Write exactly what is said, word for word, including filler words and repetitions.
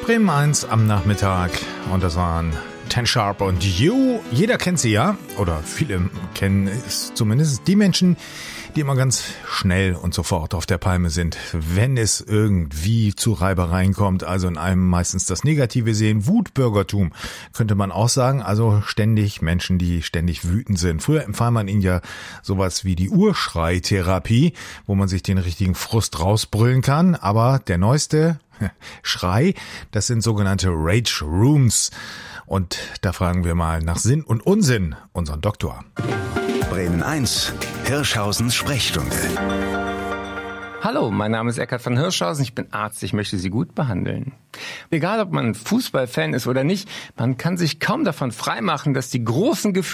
Bremen eins am Nachmittag und das waren Ten Sharp und You. Jeder kennt sie ja, oder viele kennen es zumindest, die Menschen, die immer ganz schnell und sofort auf der Palme sind, wenn es irgendwie zu Reibereien kommt, also in einem meistens das Negative sehen. Wutbürgertum könnte man auch sagen, also ständig Menschen, die ständig wütend sind. Früher empfahl man ihnen ja sowas wie die Urschreitherapie, wo man sich den richtigen Frust rausbrüllen kann, aber der neueste Schrei, das sind sogenannte Rage Rooms. Und da fragen wir mal nach Sinn und Unsinn unseren Doktor. Bremen eins, Hirschhausens Sprechstunde. Hallo, mein Name ist Eckhard von Hirschhausen, ich bin Arzt, ich möchte Sie gut behandeln. Egal, ob man Fußballfan ist oder nicht, man kann sich kaum davon freimachen, dass die großen Gefühle